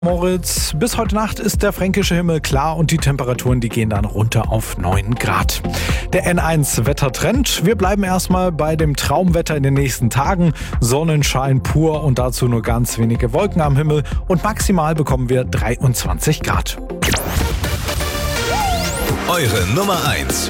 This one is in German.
Moritz, bis heute Nacht ist der fränkische Himmel klar und die Temperaturen, die gehen dann runter auf 9 Grad. Der N1-Wettertrend. Wir bleiben erstmal bei dem Traumwetter in den nächsten Tagen. Sonnenschein pur und dazu nur ganz wenige Wolken am Himmel und maximal bekommen wir 23 Grad. Eure Nummer 1